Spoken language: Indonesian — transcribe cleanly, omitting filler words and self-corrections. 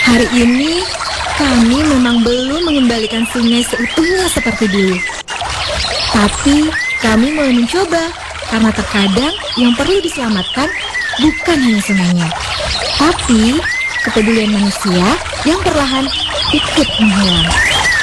Hari ini kami memang belum mengembalikan sungai seutuhnya seperti dulu. Tapi kami mulai mencoba karena terkadang yang perlu diselamatkan bukan hanya sungainya, tapi kepedulian manusia yang perlahan ikut menghilang.